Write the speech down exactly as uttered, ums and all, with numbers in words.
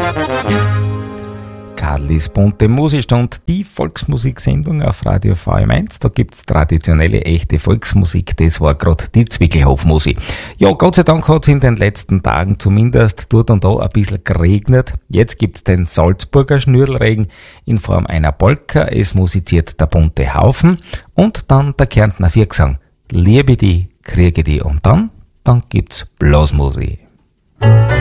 Karlis bunte Musikstund, die Volksmusiksendung auf Radio V M eins. Da gibt's traditionelle, echte Volksmusik. Das war gerade die Zwickelhofmusik. Ja, Gott sei Dank hat's in den letzten Tagen zumindest dort und da ein bisschen geregnet. Jetzt gibt's den Salzburger Schnürlregen in Form einer Polka. Es musiziert der bunte Haufen und dann der Kärntner Viergesang. Liebe die, kriege die und dann, dann gibt's Blasmusik.